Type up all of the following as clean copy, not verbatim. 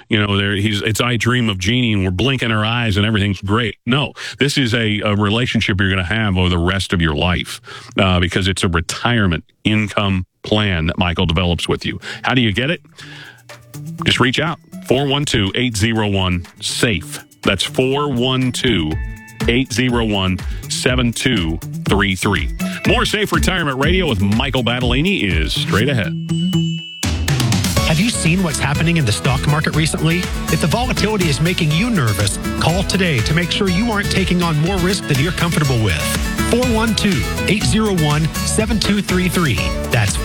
it's I Dream of Jeannie and we're blinking our eyes and everything's great. No, this is a relationship you're going to have over the rest of your life because it's a retirement income plan that Michael develops with you. How do you get it? Just reach out. 412-801-SAFE. That's 412-801-7233. More Safe Retirement Radio with Michael Battolini is straight ahead. Have you seen what's happening in the stock market recently? If the volatility is making you nervous, call today to make sure you aren't taking on more risk than you're comfortable with. 412-801-7233. That's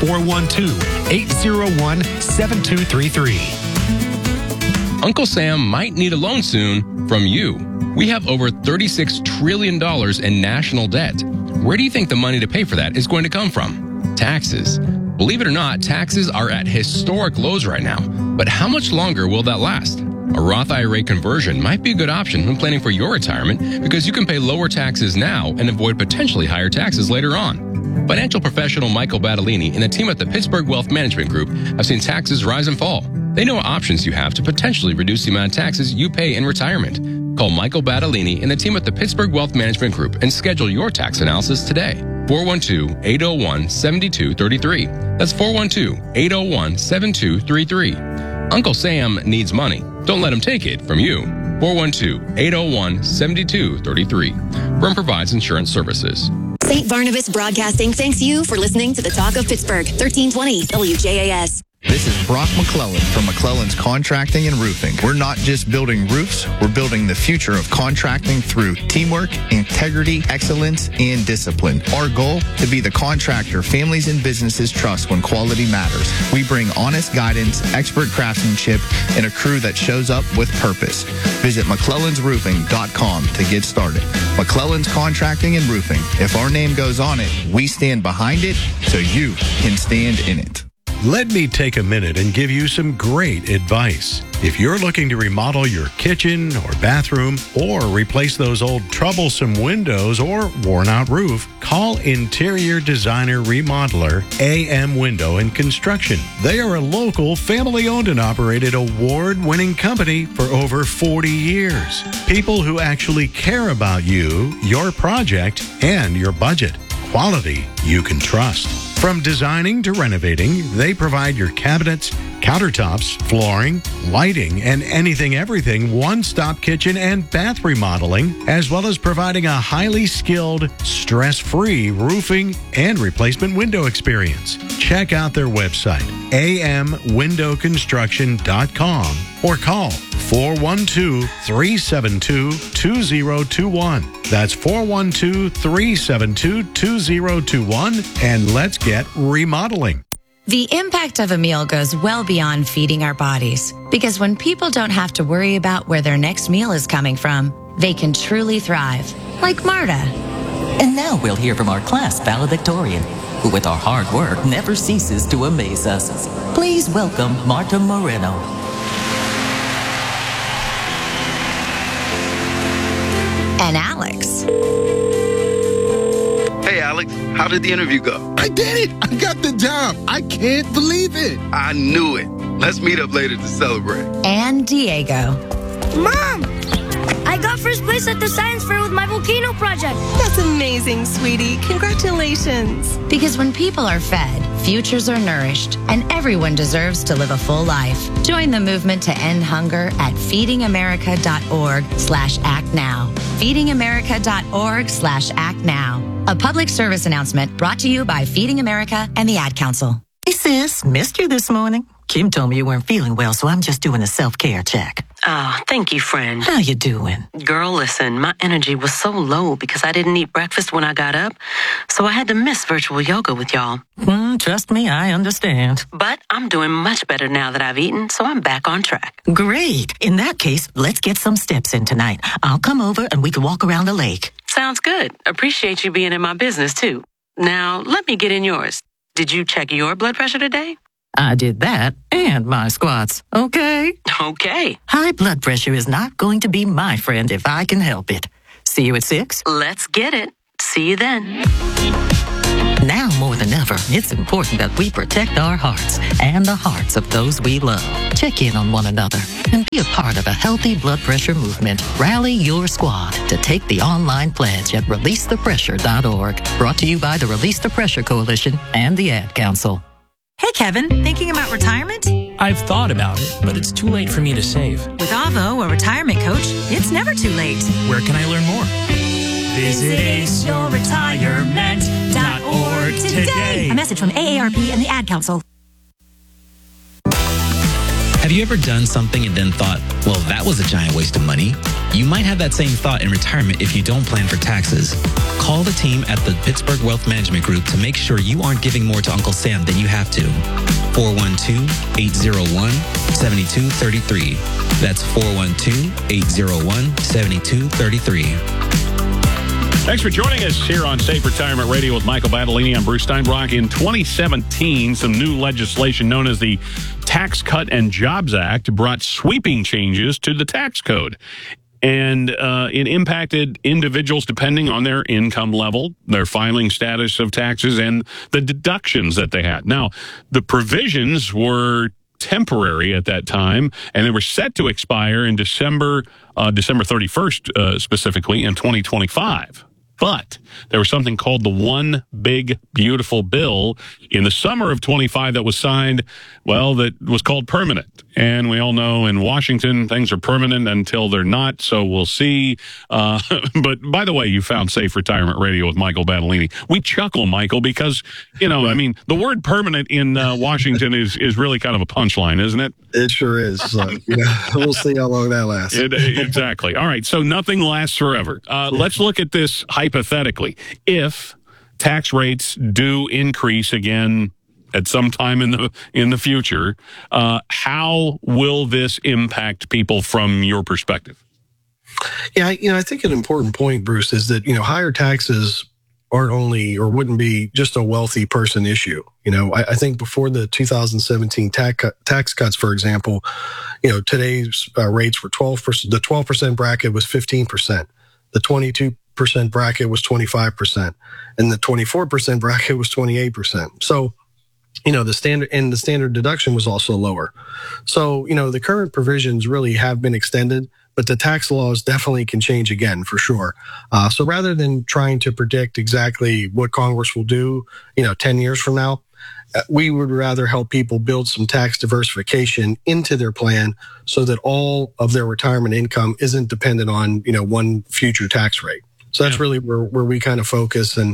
412-801-7233. Uncle Sam might need a loan soon from you. We have over $36 trillion in national debt. Where do you think the money to pay for that is going to come from? Taxes. Believe it or not, taxes are at historic lows right now. But how much longer will that last? A Roth IRA conversion might be a good option when planning for your retirement because you can pay lower taxes now and avoid potentially higher taxes later on. Financial professional Michael Battolini and the team at the Pittsburgh Wealth Management Group have seen taxes rise and fall. They know what options you have to potentially reduce the amount of taxes you pay in retirement. Call Michael Battolini and the team at the Pittsburgh Wealth Management Group and schedule your tax analysis today. 412-801-7233. That's 412-801-7233. Uncle Sam needs money. Don't let him take it from you. 412-801-7233. Brum provides insurance services. St. Barnabas Broadcasting thanks you for listening to the Talk of Pittsburgh, 1320 WJAS. This is Brock McClellan from McClellan's Contracting and Roofing. We're not just building roofs, we're building the future of contracting through teamwork, integrity, excellence, and discipline. Our goal, to be the contractor families and businesses trust when quality matters. We bring honest guidance, expert craftsmanship, and a crew that shows up with purpose. Visit McClellan'sRoofing.com to get started. McClellan's Contracting and Roofing. If our name goes on it, we stand behind it so you can stand in it. Let me take a minute and give you some great advice. If you're looking to remodel your kitchen or bathroom or replace those old troublesome windows or worn-out roof, call Interior Designer Remodeler AM Window and Construction. They are a local, family-owned and operated, award-winning company for over 40 years. People who actually care about you, your project, and your budget. Quality you can trust. From designing to renovating, they provide your cabinets, countertops, flooring, lighting, and everything one-stop kitchen and bath remodeling, as well as providing a highly skilled, stress-free roofing and replacement window experience. Check out their website, amwindowconstruction.com, or call 412-372-2021. That's 412-372-2021, and let's get remodeling. The impact of a meal goes well beyond feeding our bodies, because when people don't have to worry about where their next meal is coming from, they can truly thrive, like Marta. And now we'll hear from our class valedictorian, who with our hard work never ceases to amaze us. Please welcome Marta Moreno. And Alex. Hey, Alex, how did the interview go? I did it! I got the job! I can't believe it! I knew it. Let's meet up later to celebrate. And Diego. Mom! I got first place at the science fair with my volcano project. That's amazing, sweetie. Congratulations. Because when people are fed, futures are nourished, and everyone deserves to live a full life. Join the movement to end hunger at feedingamerica.org/actnow. feedingamerica.org/actnow. A public service announcement brought to you by Feeding America and the Ad Council. Hey, sis, missed you this morning. Kim told me you weren't feeling well, so I'm just doing a self-care check. Oh, thank you, friend. How you doing? Girl, listen, my energy was so low because I didn't eat breakfast when I got up, so I had to miss virtual yoga with y'all. Trust me, I understand. But I'm doing much better now that I've eaten, so I'm back on track. Great. In that case, let's get some steps in tonight. I'll come over and we can walk around the lake. Sounds good. Appreciate you being in my business, too. Now, let me get in yours. Did you check your blood pressure today? I did that and my squats. Okay? Okay. High blood pressure is not going to be my friend if I can help it. See you at 6? Let's get it. See you then. Now more than ever, it's important that we protect our hearts and the hearts of those we love. Check in on one another and be a part of a healthy blood pressure movement. Rally your squad to take the online pledge at releasethepressure.org. Brought to you by the Release the Pressure Coalition and the Ad Council. Hey, Kevin, thinking about retirement? I've thought about it, but it's too late for me to save. With Avo, a retirement coach, it's never too late. Where can I learn more? Visit aceyourretirement.org today. A message from AARP and the Ad Council. Have you ever done something and then thought, well, that was a giant waste of money? You might have that same thought in retirement if you don't plan for taxes. Call the team at the Pittsburgh Wealth Management Group to make sure you aren't giving more to Uncle Sam than you have to. 412-801-7233. That's 412-801-7233. Thanks for joining us here on Safe Retirement Radio with Michael Battolini. I'm Bruce Steinbrock. In 2017, some new legislation known as the Tax Cut and Jobs Act brought sweeping changes to the tax code. And it impacted individuals depending on their income level, their filing status of taxes, and the deductions that they had. Now, the provisions were temporary at that time, and they were set to expire in December 31st, specifically in 2025. But there was something called the One Big Beautiful Bill in the summer of 25 that was signed, well, that was called permanent. And we all know in Washington, things are permanent until they're not, so we'll see. But by the way, you found Safe Retirement Radio with Michael Battolini. We chuckle, Michael, because, I mean, the word permanent in Washington is really kind of a punchline, isn't it? It sure is. We'll see how long that lasts. Exactly. All right, so nothing lasts forever. Let's look at this hypothetically. If tax rates do increase again at some time in the future, how will this impact people from your perspective? Yeah, I think an important point, Bruce, is that, higher taxes aren't only or wouldn't be just a wealthy person issue. I think before the 2017 tax cuts, for example, today's rates were 12%. The 12% bracket was 15%. The 22% bracket was 25%, and the 24% bracket was 28%. So, the standard deduction was also lower. So, the current provisions really have been extended, but the tax laws definitely can change again for sure. So rather than trying to predict exactly what Congress will do, 10 years from now, we would rather help people build some tax diversification into their plan so that all of their retirement income isn't dependent on, one future tax rate. So that's really where we kind of focus and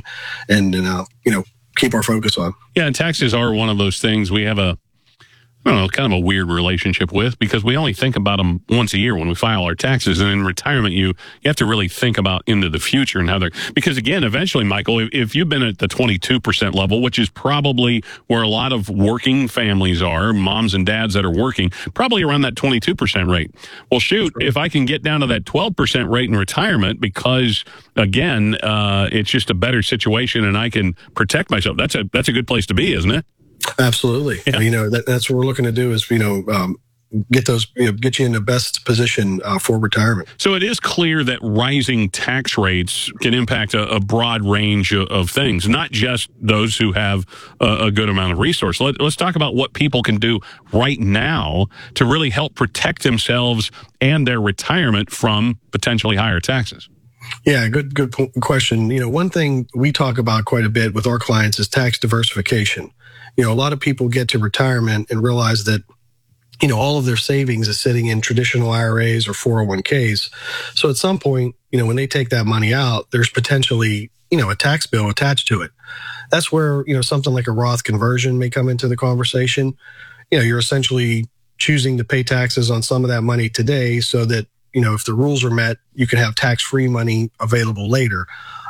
keep our focus on. Yeah, and taxes are one of those things we have kind of a weird relationship with, because we only think about them once a year when we file our taxes. And in retirement, you have to really think about into the future and how because again, eventually, Michael, if you've been at the 22% level, which is probably where a lot of working families are, moms and dads that are working, probably around that 22% rate. Well, shoot, if I can get down to that 12% rate in retirement, because again, it's just a better situation and I can protect myself. That's a good place to be, isn't it? Absolutely. Yeah. That's what we're looking to do is, get you in the best position for retirement. So it is clear that rising tax rates can impact a broad range of things, not just those who have a good amount of resource. Let's talk about what people can do right now to really help protect themselves and their retirement from potentially higher taxes. Yeah, good question. One thing we talk about quite a bit with our clients is tax diversification. A lot of people get to retirement and realize that, all of their savings is sitting in traditional IRAs or 401ks. So at some point, when they take that money out, there's potentially, a tax bill attached to it. That's where, something like a Roth conversion may come into the conversation. You're essentially choosing to pay taxes on some of that money today so that, if the rules are met, you can have tax-free money available later.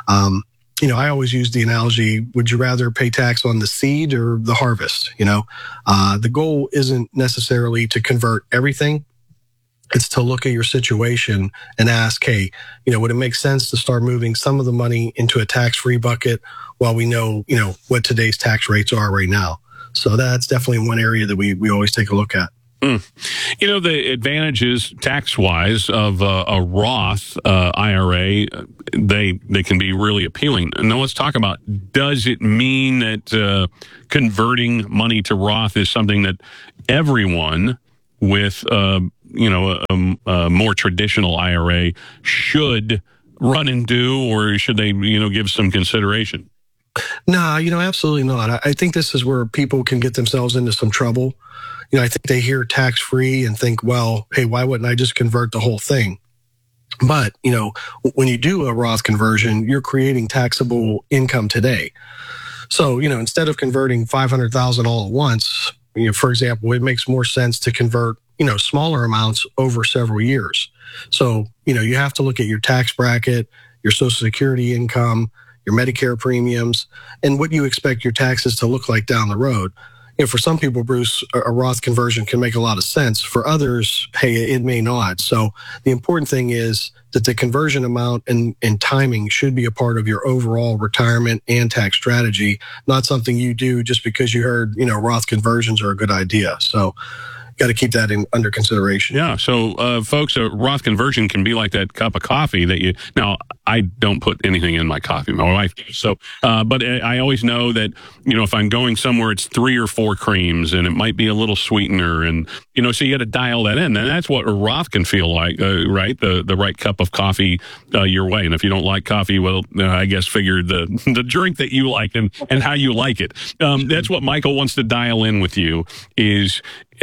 I always use the analogy, would you rather pay tax on the seed or the harvest? The goal isn't necessarily to convert everything. It's to look at your situation and ask, hey, would it make sense to start moving some of the money into a tax-free bucket while we know, what today's tax rates are right now? So that's definitely one area that we always take a look at. You know, the advantages tax-wise of a Roth IRA, they can be really appealing. Now let's talk about, does it mean that converting money to Roth is something that everyone with, a more traditional IRA should run and do, or should they, give some consideration? No, absolutely not. I think this is where people can get themselves into some trouble. I think they hear tax-free and think, well, hey, why wouldn't I just convert the whole thing? But, when you do a Roth conversion, you're creating taxable income today. So, instead of converting $500,000 all at once, for example, it makes more sense to convert, smaller amounts over several years. So, you have to look at your tax bracket, your Social Security income, your Medicare premiums, and what you expect your taxes to look like down the road. For some people, Bruce, a Roth conversion can make a lot of sense. For others, hey, it may not. So the important thing is that the conversion amount and timing should be a part of your overall retirement and tax strategy, not something you do just because you heard, Roth conversions are a good idea. So got to keep that under consideration. Yeah. So, folks, a Roth conversion can be like that cup of coffee that now I don't put anything in my coffee. My wife does. So, but I always know that, if I'm going somewhere, it's 3 or 4 creams and it might be a little sweetener. And, so you got to dial that in. And that's what a Roth can feel like, right? The right cup of coffee your way. And if you don't like coffee, well, I guess figure the drink that you like and how you like it. That's what Michael wants to dial in with you is,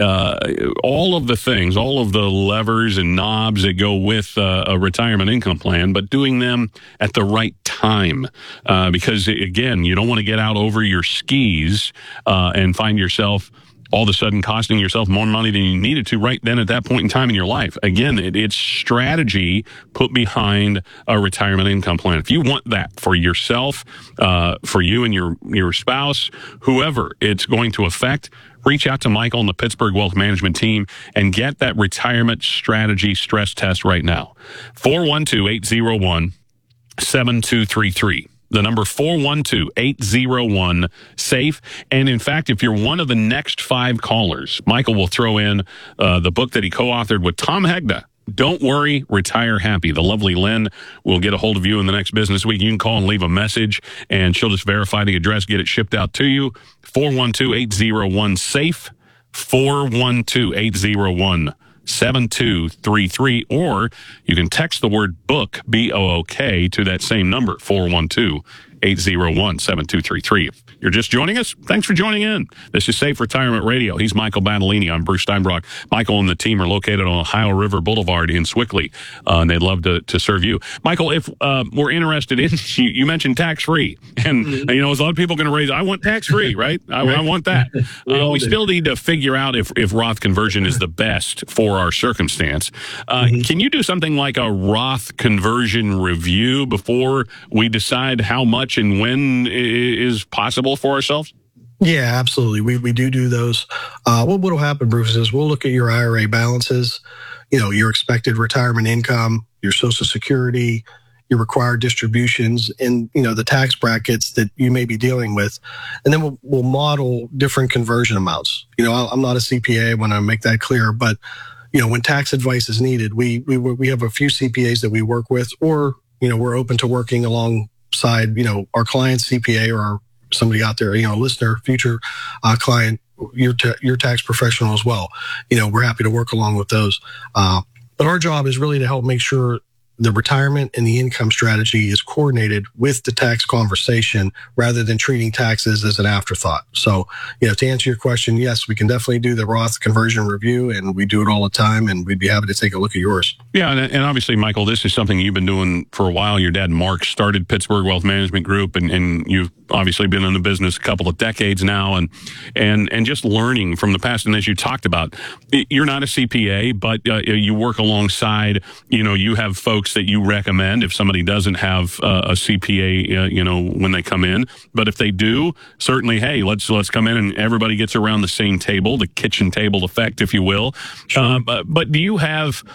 all of the things, all of the levers and knobs that go with a retirement income plan, but doing them at the right time. Because again, you don't want to get out over your skis and find yourself all of a sudden costing yourself more money than you needed to right then at that point in time in your life. Again, it's strategy put behind a retirement income plan. If you want that for yourself, for you and your spouse, whoever it's going to affect, reach out to Michael and the Pittsburgh Wealth Management team and get that retirement strategy stress test right now. 412-801-7233. The number 412-801-SAFE. And in fact, if you're one of the next 5 callers, Michael will throw in the book that he co-authored with Tom Hegda. Don't worry, retire happy. The lovely Lynn will get a hold of you in the next business week. You can call and leave a message, and she'll just verify the address, get it shipped out to you. 412-801-SAFE, 412-801-7233, or you can text the word book, B-O-O-K, to that same number, 412-801-7233. If you're just joining us, thanks for joining in. This is Safe Retirement Radio. He's Michael Battolini. I'm Bruce Steinbrock. Michael and the team are located on Ohio River Boulevard in Swickley, and they'd love to serve you. Michael, if we're interested in, you mentioned tax-free, and there's a lot of people going to raise, I want tax-free, right? I want that. We still need to figure out if Roth conversion is the best for our circumstance. Can you do something like a Roth conversion review before we decide how much and when is possible for ourselves? Yeah, absolutely. We do those. What will happen, Bruce, is we'll look at your IRA balances, your expected retirement income, your Social Security, your required distributions, and, the tax brackets that you may be dealing with. And then we'll model different conversion amounts. I'm not a CPA. I want to make that clear, but, when tax advice is needed, we have a few CPAs that we work with, or, we're open to working alongside, our client's CPA or somebody out there, listener, future client, your tax professional as well. We're happy to work along with those. But our job is really to help make sure the retirement and the income strategy is coordinated with the tax conversation rather than treating taxes as an afterthought. So, to answer your question, yes, we can definitely do the Roth conversion review, and we do it all the time, and we'd be happy to take a look at yours. Yeah, and obviously, Michael, this is something you've been doing for a while. Your dad, Mark, started Pittsburgh Wealth Management Group, and you've obviously been in the business a couple of decades now, and just learning from the past. And as you talked about, you're not a CPA, but you work alongside, you have folks that you recommend if somebody doesn't have a CPA, when they come in. But if they do, certainly, hey, let's come in and everybody gets around the same table, the kitchen table effect, if you will. Sure. But do you have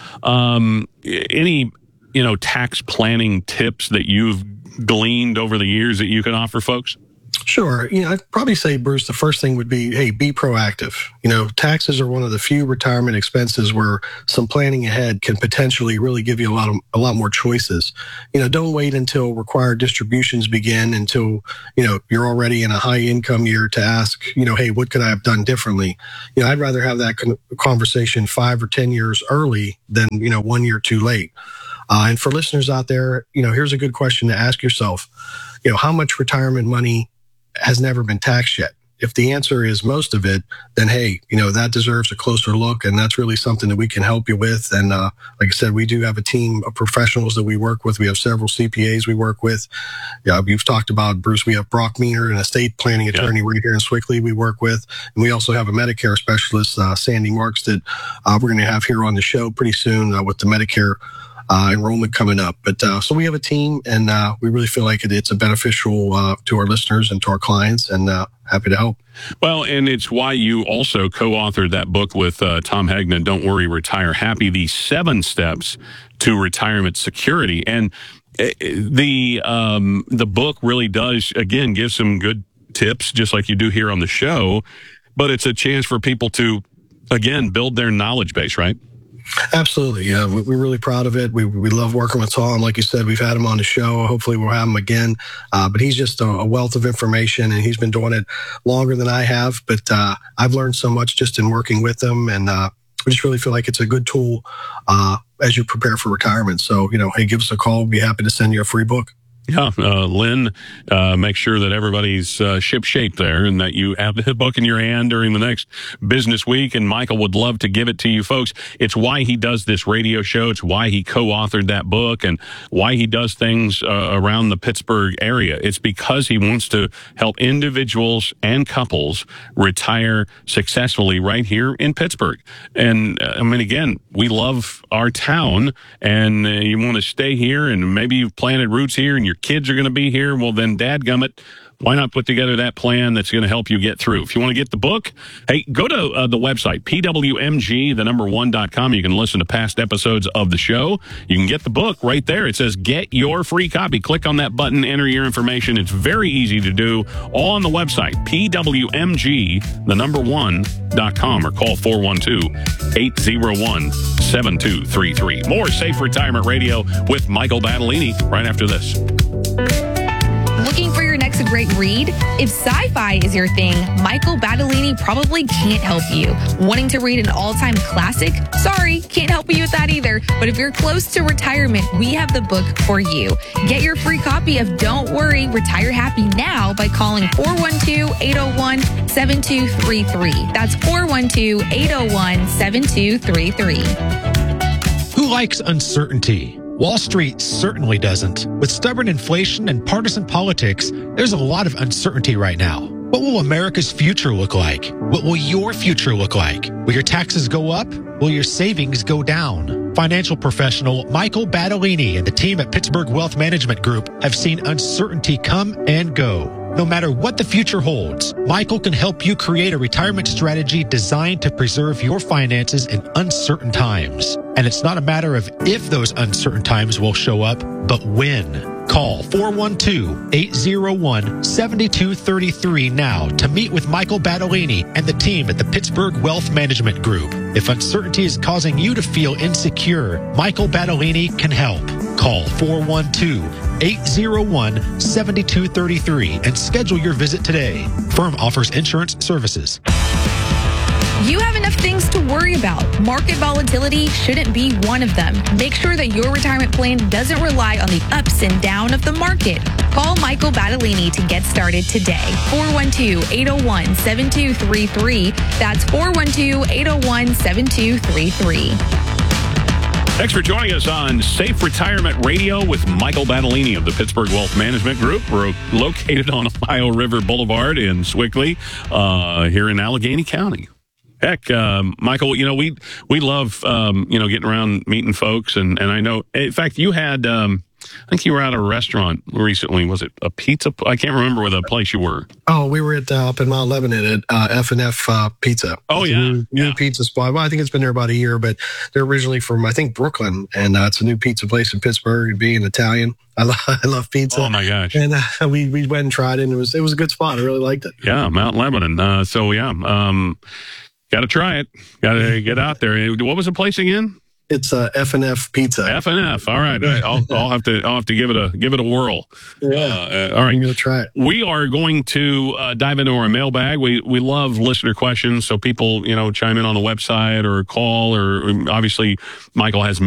any, tax planning tips that you've gleaned over the years that you can offer folks? Sure. I'd probably say, Bruce, the first thing would be, hey, be proactive. Taxes are one of the few retirement expenses where some planning ahead can potentially really give you a lot more choices. Don't wait until required distributions begin, until, you're already in a high income year to ask, hey, what could I have done differently? I'd rather have that conversation 5 or 10 years early than, 1 year too late. And for listeners out there, here's a good question to ask yourself. How much retirement money has never been taxed yet? If the answer is most of it, then hey, that deserves a closer look, and that's really something that we can help you with. And like I said, we do have a team of professionals that we work with. We have several CPAs we work with. You've talked about, Bruce, we have Brock Meaner, an estate planning attorney right here in Swickley we work with. And we also have a Medicare specialist, Sandy Marks, that we're going to have here on the show pretty soon with the Medicare enrollment coming up. But so we have a team, and we really feel like it's a beneficial to our listeners and to our clients, and happy to help. Well, and it's why you also co-authored that book with Tom Hegna, Don't Worry, Retire Happy, the 7 steps to retirement security. And the book really does, again, give some good tips, just like you do here on the show, but it's a chance for people to, again, build their knowledge base, right? Absolutely. Yeah, we're really proud of it. We love working with Tom. Like you said, we've had him on the show. Hopefully we'll have him again. But he's just a wealth of information, and he's been doing it longer than I have. But I've learned so much just in working with him, and we just really feel like it's a good tool as you prepare for retirement. So, hey, give us a call. We'll be happy to send you a free book. Yeah, Lynn, make sure that everybody's ship-shape there and that you have the book in your hand during the next business week. And Michael would love to give it to you folks. It's why he does this radio show. It's why he co-authored that book and why he does things around the Pittsburgh area. It's because he wants to help individuals and couples retire successfully right here in Pittsburgh. And again, we love our town, and you want to stay here, and maybe you've planted roots here and your kids are going to be here. Well, then dadgummit, why not put together that plan that's going to help you get through? If you want to get the book, hey, go to the website, pwmg1.com. You can listen to past episodes of the show. You can get the book right there. It says get your free copy. Click on that button, enter your information. It's very easy to do, all on the website, pwmg1.com, or call 412-801-7233. More Safe Retirement Radio with Michael Battolini right after this. Looking for your next great read? If sci-fi is your thing, Michael Battolini probably can't help you. Wanting to read an all-time classic? Sorry, can't help you with that either. But if you're close to retirement, we have the book for you. Get your free copy of Don't Worry, Retire Happy now by calling 412-801-7233. That's 412-801-7233. Who likes uncertainty? Wall Street certainly doesn't. With stubborn inflation and partisan politics, there's a lot of uncertainty right now. What will America's future look like? What will your future look like? Will your taxes go up? Will your savings go down? Financial professional Michael Battolini and the team at Pittsburgh Wealth Management Group have seen uncertainty come and go. No matter what the future holds, Michael can help you create a retirement strategy designed to preserve your finances in uncertain times. And it's not a matter of if those uncertain times will show up, but when. Call 412-801-7233 now to meet with Michael Battolini and the team at the Pittsburgh Wealth Management Group. If uncertainty is causing you to feel insecure, Michael Battolini can help. Call 412-801-7233 and schedule your visit today. Firm offers insurance services. You have enough things to worry about. Market volatility shouldn't be one of them. Make sure that your retirement plan doesn't rely on the ups and downs of the market. Call Michael Battolini to get started today. 412-801-7233. That's 412-801-7233. Thanks for joining us on Safe Retirement Radio with Michael Battolini of the Pittsburgh Wealth Management Group. We're located on Ohio River Boulevard in Swickley, here in Allegheny County. Heck, Michael, we love, getting around meeting folks. And I know, in fact, you had, I think you were at a restaurant recently. Was it a pizza? I can't remember where the place you were. Oh, we were at up in Mount Lebanon at F&F Pizza. Oh, it's yeah. a new pizza spot. Well, I think it's been there about a year, but they're originally from, I think, Brooklyn. And it's a new pizza place in Pittsburgh. Being Italian, I love pizza. Oh, my gosh. And we went and tried it, and it was a good spot. I really liked it. Yeah, Mount Lebanon. Got to try it. Got to get out there. What was the place again? It's F&F Pizza. F&F. All right. I'll have to give it a whirl. Yeah. All right. I'm going to try it. We are going to dive into our mailbag. We love listener questions, so people chime in on the website or call, or obviously Michael has